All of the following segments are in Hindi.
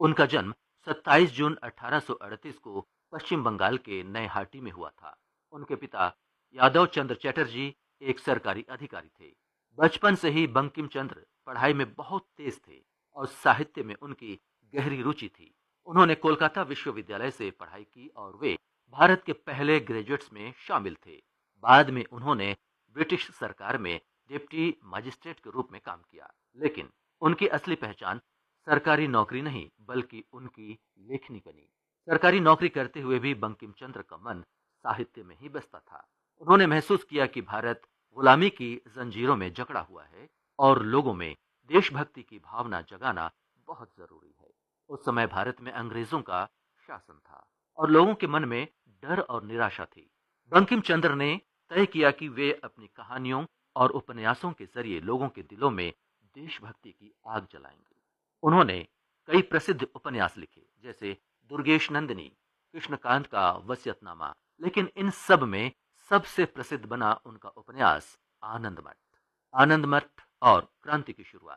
उनका जन्म 27 जून 1838 को पश्चिम बंगाल के नयहाटी में हुआ था। उनके पिता यादव चंद्र चटर्जी एक सरकारी अधिकारी थे। बचपन से ही बंकिम चंद्र पढ़ाई में बहुत तेज थे और साहित्य में उनकी गहरी रुचि थी। उन्होंने कोलकाता विश्वविद्यालय से पढ़ाई की और वे भारत के पहले ग्रेजुएट्स में शामिल थे। बाद में उन्होंने ब्रिटिश सरकार में डिप्टी मजिस्ट्रेट के रूप में काम किया, लेकिन उनकी असली पहचान सरकारी नौकरी नहीं बल्कि उनकी लेखनी बनी। सरकारी नौकरी करते हुए भी बंकिम चंद्र का मन साहित्य में ही बसता था। उन्होंने महसूस किया कि भारत गुलामी की जंजीरों में जकड़ा हुआ है और लोगों में देशभक्ति की भावना जगाना बहुत जरूरी है। उस समय भारत में अंग्रेजों का शासन था और लोगों के मन में डर और निराशा थी। बंकिम चंद्र ने तय किया कि वे अपनी कहानियों और उपन्यासों के जरिए लोगों के दिलों में देशभक्ति की आग जलाएंगे। उन्होंने कई प्रसिद्ध उपन्यास लिखे, जैसे दुर्गेश नंदिनी, कृष्णकांत का वसीयतनामा, लेकिन इन सब में सबसे प्रसिद्ध बना उनका उपन्यास आनंद मठ। आनंद मठ और क्रांति की शुरुआत।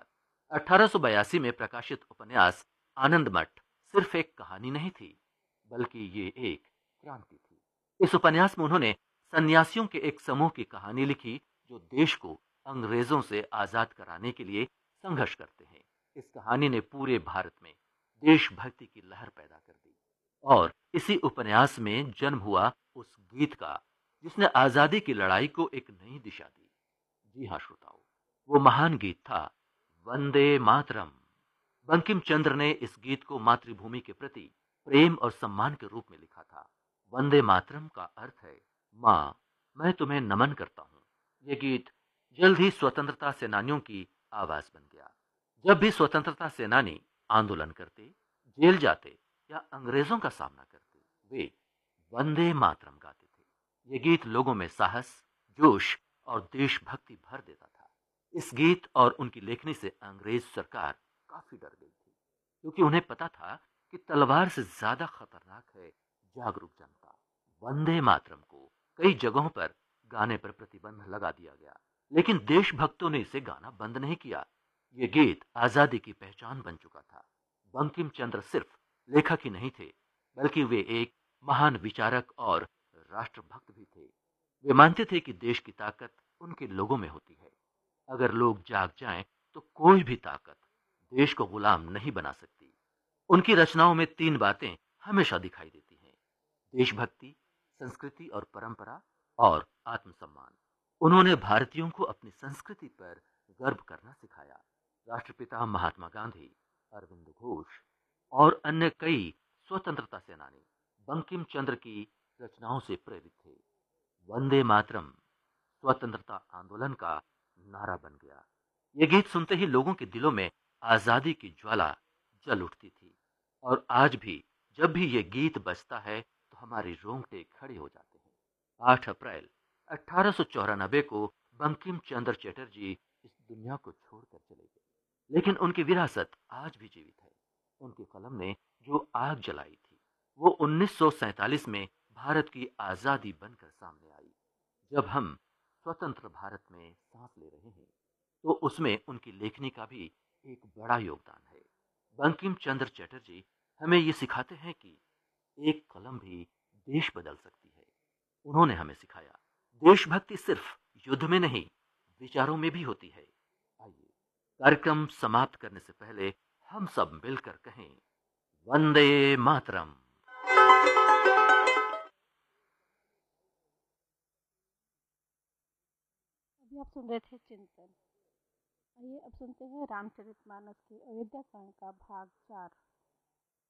1882 में प्रकाशित उपन्यास आनंद मठ सिर्फ एक कहानी नहीं थी, बल्कि ये एक क्रांति थी। इस उपन्यास में उन्होंने सन्यासियों के एक समूह की कहानी लिखी जो देश को अंग्रेजों से आजाद कराने के लिए संघर्ष करते हैं। इस कहानी ने पूरे भारत में देशभक्ति की लहर पैदा कर दी और इसी उपन्यास में जन्म हुआ उस गीत का जिसने आजादी की लड़ाई को एक नई दिशा दी। जी हाँ श्रोताओ, वो महान गीत था वंदे मातरम। बंकिम चंद्र ने इस गीत को मातृभूमि के प्रति प्रेम और सम्मान के रूप में लिखा था। वंदे मातरम का अर्थ है माँ, मैं तुम्हें नमन करता हूँ। ये गीत जल्द ही स्वतंत्रता सेनानियों की आवाज बन गया। जब भी स्वतंत्रता सेनानी आंदोलन करते, जेल जाते या अंग्रेजों का सामना करते, वे वंदे मातरम गाते थे। ये गीत लोगों में साहस, जोश और देशभक्ति भर देता था। इस गीत और उनकी लेखनी से अंग्रेज सरकार काफी डर गई थी, क्योंकि उन्हें पता था कि तलवार से ज्यादा खतरनाक है जागरूक जनता। वंदे मातरम को कई जगहों पर गाने पर प्रतिबंध लगा दिया गया, लेकिन देशभक्तों ने इसे गाना बंद नहीं किया। ये गीत आजादी की पहचान बन चुका था। बंकिम चंद्र सिर्फ लेखक ही नहीं थे, बल्कि वे एक महान विचारक और राष्ट्रभक्त भी थे। वे मानते थे कि देश की ताकत उनके लोगों में होती है। अगर लोग जाग जाएं, तो कोई भी ताकत देश को गुलाम नहीं बना सकती। उनकी रचनाओं में तीन बातें हमेशा दिखाई देती हैं: देशभक्ति, संस्कृति और परंपरा, और आत्मसम्मान। उन्होंने भारतीयों को अपनी संस्कृति पर गर्व करना सिखाया। राष्ट्रपिता महात्मा गांधी, अरविंद घोष और अन्य कई स्वतंत्रता सेनानी बंकिम चंद्र की रचनाओं से प्रेरित थे। वंदे मातरम स्वतंत्रता आंदोलन का नारा बन गया। ये गीत सुनते ही लोगों के दिलों में आजादी की ज्वाला जल उठती थी और आज भी जब भी ये गीत बजता है तो हमारे रोंगटे खड़े हो जाते हैं। 8 अप्रैल 1894 को बंकिम चंद्र चटर्जी इस दुनिया को छोड़कर चले गए, लेकिन उनकी विरासत आज भी जीवित है। उनकी कलम ने जो आग जलाई थी, वो 1947 में भारत की आजादी बनकर सामने आई। जब हम स्वतंत्र भारत में सांस ले रहे हैं, तो उसमें उनकी लेखनी का भी एक बड़ा योगदान है। बंकिम चंद्र चटर्जी हमें ये सिखाते हैं कि एक कलम भी देश बदल सकती है। उन्होंने हमें सिखाया देशभक्ति सिर्फ युद्ध में नहीं, विचारों में भी होती है। आइए कार्यक्रम समाप्त करने से पहले हम सब मिलकर कहें वंदे मातरम। अभी आप सुन रहे थे चिंतन। आइए अब सुनते हैं रामचरितमानस के अयोध्या कांड का भाग 4।